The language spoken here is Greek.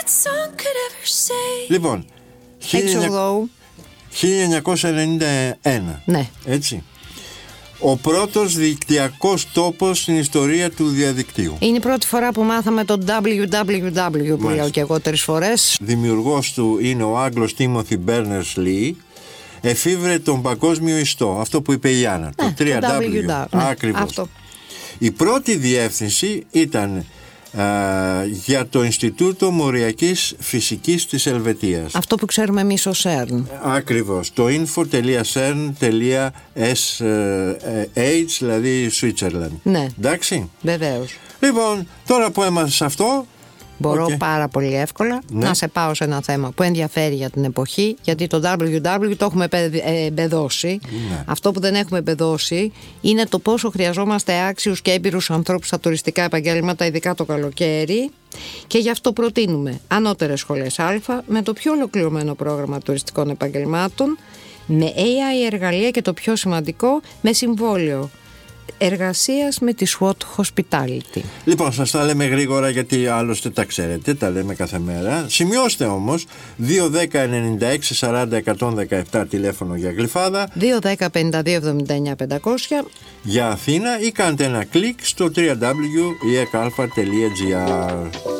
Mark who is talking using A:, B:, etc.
A: Λοιπόν, 1991.
B: Ναι.
A: Έτσι. Ο πρώτος δικτυακός τόπος στην ιστορία του διαδικτύου.
B: Είναι η πρώτη φορά που μάθαμε το www που λέω και εγώ 3 φορές.
A: Δημιουργός του είναι ο Άγγλος Τίμοθι Μπέρνερς-Λι. Εφήβρε τον παγκόσμιο ιστό. Αυτό που είπε η Άννα. Το 3W. Ακριβώς.
B: Αυτό.
A: Η πρώτη διεύθυνση ήταν για το Ινστιτούτο Μοριακής Φυσικής της Ελβετίας.
B: Αυτό που ξέρουμε εμείς ως CERN.
A: Ακριβώς. Το info.cern.sh, δηλαδή Switzerland.
B: Ναι.
A: Εντάξει.
B: Βεβαίως.
A: Λοιπόν, τώρα που έμαθες αυτό,
B: μπορώ πάρα πολύ εύκολα να σε πάω σε ένα θέμα που ενδιαφέρει για την εποχή, γιατί το www το έχουμε εμπεδώσει. Αυτό που δεν έχουμε εμπεδώσει είναι το πόσο χρειαζόμαστε άξιους και έμπειρους ανθρώπους στα τουριστικά επαγγέλματα, ειδικά το καλοκαίρι, και γι' αυτό προτείνουμε ανώτερες σχολές Α με το πιο ολοκληρωμένο πρόγραμμα τουριστικών επαγγελμάτων, με AI εργαλεία και το πιο σημαντικό, με συμβόλαιο εργασίας με τη SWAT Hospitality.
A: Λοιπόν, σας τα λέμε γρήγορα γιατί άλλωστε τα ξέρετε, τα λέμε κάθε μέρα. Σημειώστε όμως 210-96-40-117 τηλέφωνο για Γλυφάδα,
B: 210-52-79-500
A: για Αθήνα, ή κάντε ένα κλικ στο www.ekalfa.gr.